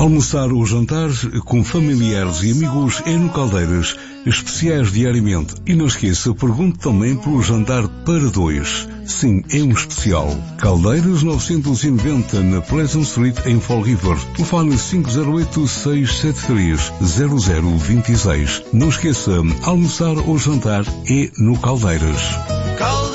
Almoçar ou jantar com familiares e amigos é no Caldeiras, especiais diariamente. E não esqueça, pergunte também pelo jantar para dois. Sim, é um especial. Caldeiras 990 na Pleasant Street em Fall River. Telefone 508-673-0026. Não esqueça, almoçar ou jantar é no Caldeiras.